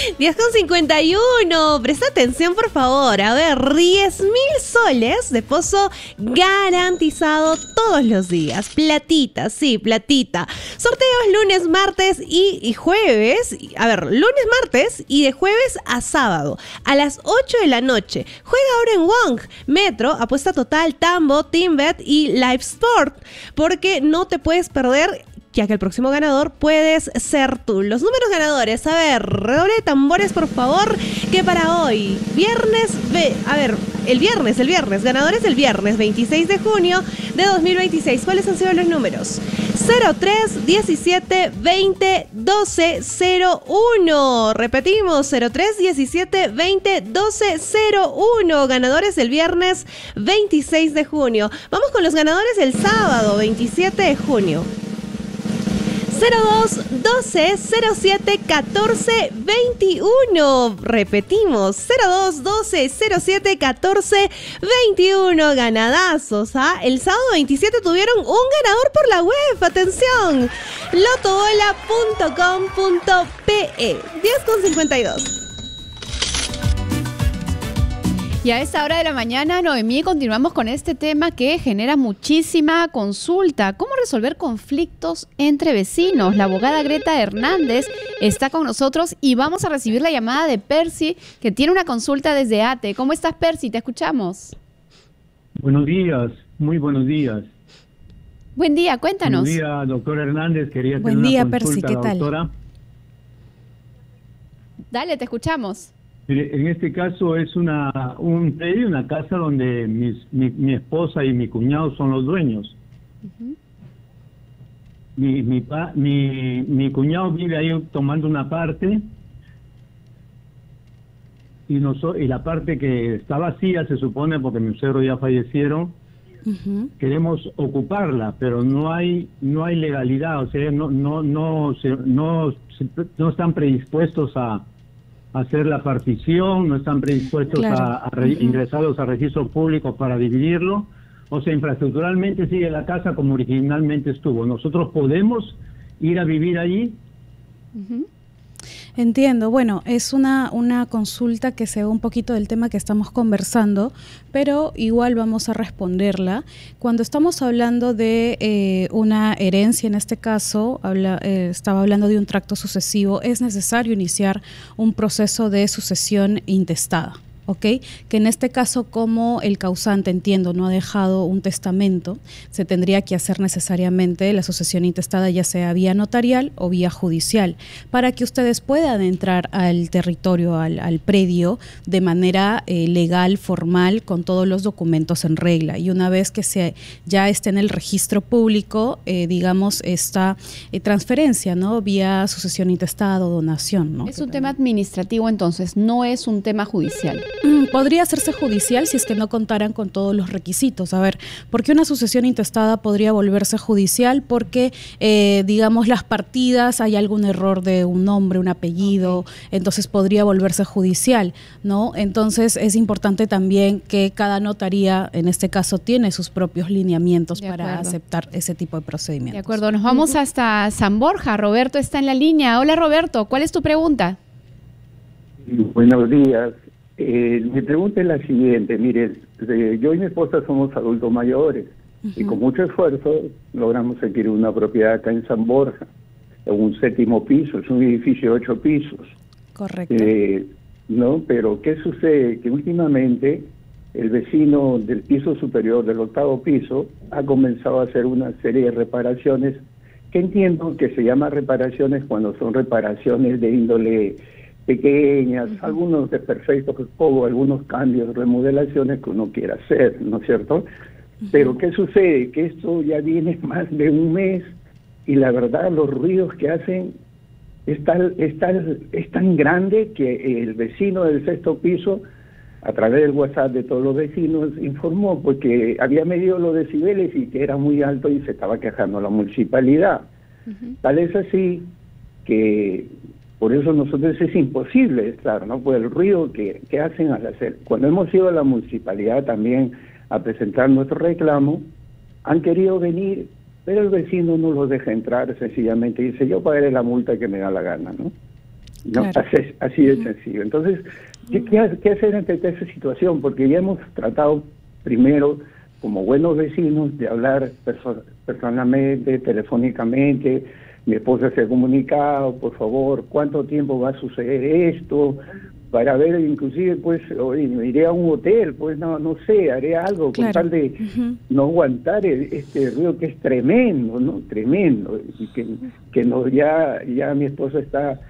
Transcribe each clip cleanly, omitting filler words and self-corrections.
10:51. Presta atención, por favor. A ver, 10.000 soles de pozo garantizado todos los días. Platita, sí, platita. Sorteos lunes, martes y jueves. A ver, lunes, martes y de jueves a sábado a las 8 de la noche. Juega ahora en Wong, Metro, Apuesta Total, Tambo, TeamBet y Live Sport, porque no te puedes perder, ya que el próximo ganador puedes ser tú. Los números ganadores, a ver, redoble de tambores, por favor, que para hoy, el viernes, ganadores del viernes 26 de junio de 2026. ¿Cuáles han sido los números? 03, 17, 20, 12, 01. Repetimos, 03, 17, 20, 12, 01. Ganadores del viernes 26 de junio. Vamos con los ganadores del sábado 27 de junio. 02, 12, 07, 14, 21. Repetimos, 02, 12, 07, 14, 21. Ganadazos, ¿ah? El sábado 27 tuvieron un ganador por la web. Atención, lotobola.com.pe. 10:52. Y a esta hora de la mañana, Noemí, continuamos con este tema que genera muchísima consulta. ¿Cómo resolver conflictos entre vecinos? La abogada Greta Hernández está con nosotros y vamos a recibir la llamada de Percy, que tiene una consulta desde ATE. ¿Cómo estás, Percy? Te escuchamos. Buenos días, muy buenos días. Buen día, cuéntanos. Buen día, doctora Hernández. Quería hacer Buen día, una consulta Percy, ¿qué tal? doctora. Dale, te escuchamos. Mire, en este caso es una casa donde mi esposa y mi cuñado son los dueños. Uh-huh. Mi cuñado vive ahí tomando una parte y la parte que está vacía, se supone, porque mis suegros ya fallecieron. Uh-huh. Queremos ocuparla, pero no hay legalidad, o sea, no están predispuestos a hacer la partición, no están predispuestos a ingresarlos a registro público para dividirlo. O sea, infraestructuralmente sigue la casa como originalmente estuvo. ¿Nosotros podemos ir a vivir allí? Uh-huh. Entiendo. Bueno, es una consulta que se va un poquito del tema que estamos conversando, pero igual vamos a responderla. Cuando estamos hablando de una herencia, en este caso, estaba hablando de un tracto sucesivo, es necesario iniciar un proceso de sucesión intestada. ¿Ok? Que en este caso, como el causante, entiendo, no ha dejado un testamento, se tendría que hacer necesariamente la sucesión intestada, ya sea vía notarial o vía judicial, para que ustedes puedan entrar al territorio, al predio, de manera legal, formal, con todos los documentos en regla. Y una vez que ya esté en el registro público, digamos, esta transferencia, ¿no? Vía sucesión intestada o donación, ¿no? Es un tema administrativo, entonces, no es un tema judicial. Podría hacerse judicial si es que no contaran con todos los requisitos. A ver, ¿por qué una sucesión intestada podría volverse judicial? Porque, digamos, las partidas, hay algún error de un nombre, un apellido, entonces podría volverse judicial, ¿no? Entonces es importante también que cada notaría, en este caso, tiene sus propios lineamientos para aceptar ese tipo de procedimientos. De acuerdo, nos vamos hasta San Borja. Roberto está en la línea. Hola, Roberto, ¿cuál es tu pregunta? Buenos días. Mi pregunta es la siguiente. Mire, yo y mi esposa somos adultos mayores. Uh-huh. Y con mucho esfuerzo logramos adquirir una propiedad acá en San Borja, en un 7º piso, es un edificio de 8 pisos. Correcto. No, pero ¿qué sucede? Que últimamente el vecino del piso superior, del 8º piso, ha comenzado a hacer una serie de reparaciones, que entiendo que se llama reparaciones cuando son reparaciones de índole pequeñas, algunos desperfectos, o algunos cambios, remodelaciones que uno quiera hacer, ¿no es cierto? Pero ¿qué sucede? Que esto ya viene más de un mes y la verdad los ruidos que hacen es tan grande que el vecino del 6º piso, a través del WhatsApp de todos los vecinos, informó porque había medido los decibeles y que era muy alto y se estaba quejando la municipalidad. Tal es así que por eso nosotros es imposible estar, ¿no? Por el ruido que hacen al hacer. Cuando hemos ido a la municipalidad también a presentar nuestro reclamo, han querido venir, pero el vecino no los deja entrar, sencillamente dice, yo pagaré la multa que me da la gana, ¿no? ¿no? Claro. Así de sencillo. Entonces, ¿qué hacer ante esa situación? Porque ya hemos tratado primero, como buenos vecinos, de hablar personalmente, telefónicamente. Mi esposa se ha comunicado, por favor, ¿cuánto tiempo va a suceder esto? Para ver, inclusive, pues, oye, me iré a un hotel, pues, no sé, haré algo con tal de no aguantar este ruido que es tremendo, ¿no? Tremendo. Y que no, ya mi esposa está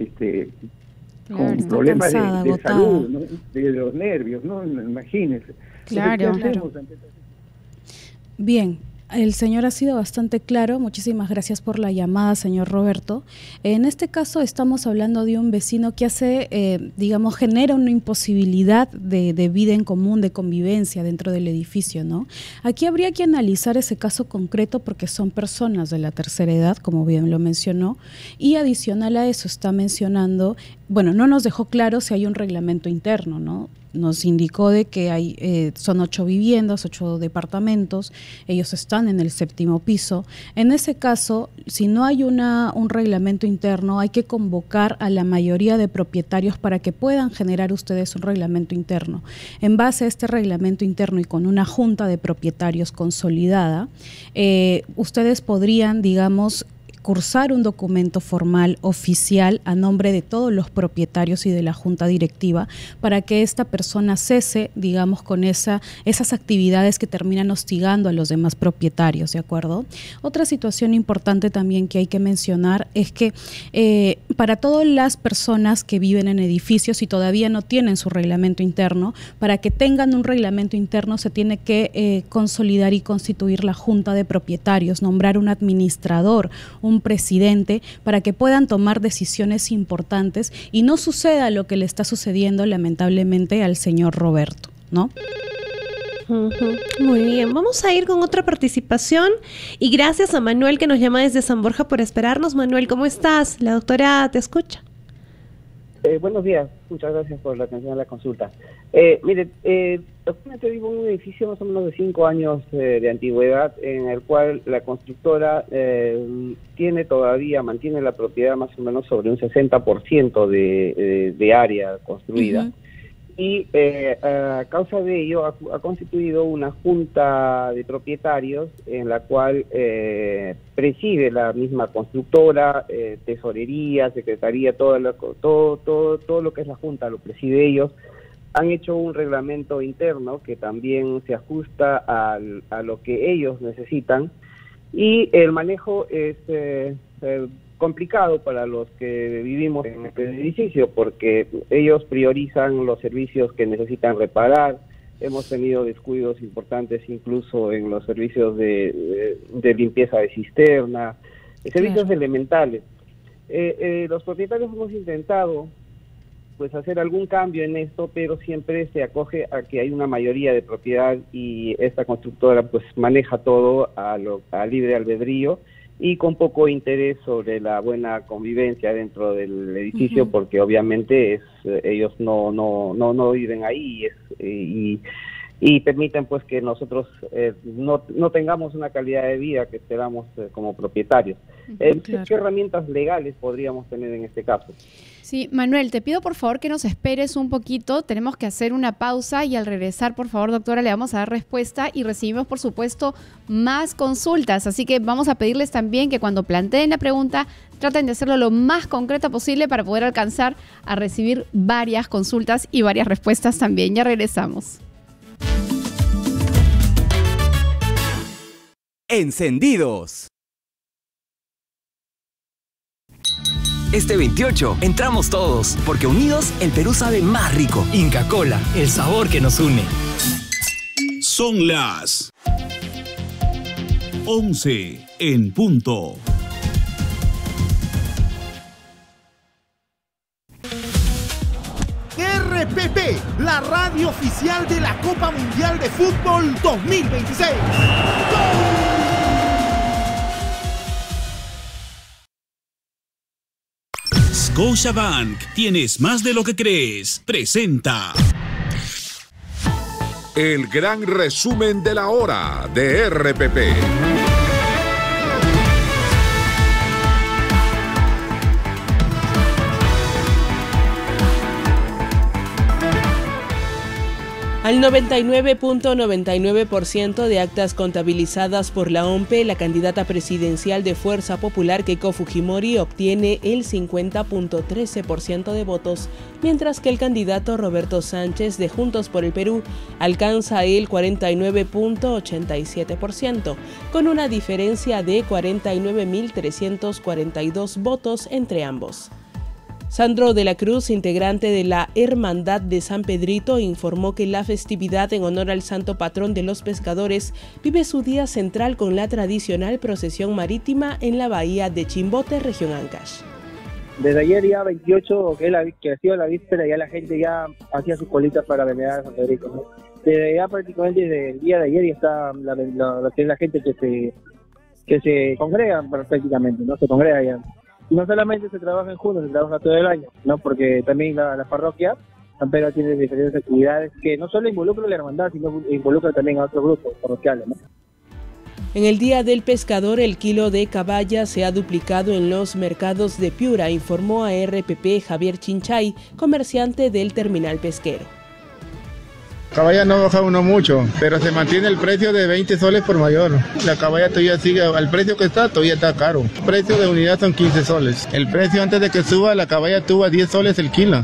con problemas cansada, de agotada. salud, ¿no? De los nervios, ¿no? Imagínense. Claro. Entonces, ¿qué hacemos ante esta situación? Bien, el señor ha sido bastante claro. Muchísimas gracias por la llamada, señor Roberto. En este caso estamos hablando de un vecino que hace, digamos, genera una imposibilidad de vida en común, de convivencia dentro del edificio, ¿no? Aquí habría que analizar ese caso concreto porque son personas de la tercera edad, como bien lo mencionó, y adicional a eso está mencionando, bueno, no nos dejó claro si hay un reglamento interno, ¿no? Nos indicó de que son 8 viviendas, 8 departamentos, ellos están en el 7º piso. En ese caso, si no hay un reglamento interno, hay que convocar a la mayoría de propietarios para que puedan generar ustedes un reglamento interno. En base a este reglamento interno y con una junta de propietarios consolidada, ustedes podrían, digamos, cursar un documento formal oficial a nombre de todos los propietarios y de la junta directiva para que esta persona cese, digamos, con esas actividades que terminan hostigando a los demás propietarios, ¿de acuerdo? Otra situación importante también que hay que mencionar es que para todas las personas que viven en edificios y todavía no tienen su reglamento interno, para que tengan un reglamento interno se tiene que consolidar y constituir la junta de propietarios, nombrar un administrador, un presidente, para que puedan tomar decisiones importantes y no suceda lo que le está sucediendo lamentablemente al señor Roberto, ¿no? Muy bien, vamos a ir con otra participación y gracias a Manuel que nos llama desde San Borja por esperarnos. Manuel, ¿cómo estás? La doctora te escucha. Buenos días, muchas gracias por la atención a la consulta. Mire, actualmente vivo en un edificio más o menos de 5 años de antigüedad, en el cual la constructora mantiene la propiedad más o menos sobre un 60% de área construida. Y a causa de ello ha constituido una junta de propietarios en la cual preside la misma constructora, tesorería, secretaría, todo lo que es la junta lo preside ellos. Han hecho un reglamento interno que también se ajusta a lo que ellos necesitan y el manejo es complicado para los que vivimos en este edificio porque ellos priorizan los servicios que necesitan reparar. Hemos tenido descuidos importantes incluso en los servicios de limpieza de cisterna, servicios elementales. Los propietarios hemos intentado pues hacer algún cambio en esto, pero siempre se acoge a que hay una mayoría de propiedad y esta constructora pues maneja todo a libre albedrío y con poco interés sobre la buena convivencia dentro del edificio, porque obviamente ellos no viven ahí y permiten pues que nosotros no tengamos una calidad de vida que esperamos como propietarios. Claro. ¿Qué herramientas legales podríamos tener en este caso? Sí, Manuel, te pido por favor que nos esperes un poquito, tenemos que hacer una pausa y al regresar, por favor, doctora, le vamos a dar respuesta y recibimos, por supuesto, más consultas, así que vamos a pedirles también que cuando planteen la pregunta, traten de hacerlo lo más concreta posible para poder alcanzar a recibir varias consultas y varias respuestas también. Ya regresamos. Encendidos. Este 28 entramos todos, porque unidos el Perú sabe más rico. Inca Kola, el sabor que nos une. Son las 11 en punto. RPP, la radio oficial de la Copa Mundial de Fútbol 2026. ¡Gol! Scotiabank, tienes más de lo que crees. Presenta el gran resumen de la hora de RPP. Al 99.99% de actas contabilizadas por la OMPE, la candidata presidencial de Fuerza Popular, Keiko Fujimori, obtiene el 50.13% de votos, mientras que el candidato Roberto Sánchez de Juntos por el Perú alcanza el 49.87%, con una diferencia de 49.342 votos entre ambos. Sandro de la Cruz, integrante de la Hermandad de San Pedrito, informó que la festividad en honor al santo patrón de los pescadores vive su día central con la tradicional procesión marítima en la bahía de Chimbote, región Ancash. Desde ayer ya 28, que ha sido la víspera, ya la gente ya hacía sus colitas para venerar a San Pedrito, ¿no? Desde ya prácticamente desde el día de ayer ya está la gente que se congrega prácticamente, ¿no? Se congrega ya. Y no solamente se trabaja en junio, se trabaja todo el año, ¿no? Porque también la parroquia San Pedro tiene diferentes actividades que no solo involucran a la hermandad, sino involucran también a otros grupos parroquiales, ¿no? En el Día del Pescador, el kilo de caballa se ha duplicado en los mercados de Piura, informó a RPP Javier Chinchay, comerciante del terminal pesquero. Caballa no baja uno mucho, pero se mantiene el precio de 20 soles por mayor. La caballa todavía sigue, al precio que está, todavía está caro. El precio de unidad son 15 soles. El precio antes de que suba, la caballa tuvo a 10 soles el kilo.